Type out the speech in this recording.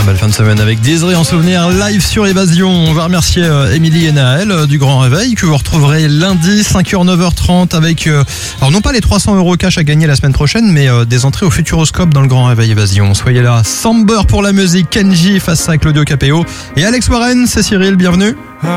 très belle fin de semaine avec Désiré en souvenir live sur Évasion. On va remercier Émilie et Naël du Grand Réveil que vous retrouverez lundi 5h 9h30 avec alors non pas les 300 € cash à gagner la semaine prochaine, mais des entrées au Futuroscope dans le Grand Réveil Évasion. Soyez là. Samber pour la musique, Kenji face à Claudio Capéo et Alex Warren. C'est Cyril, bienvenue.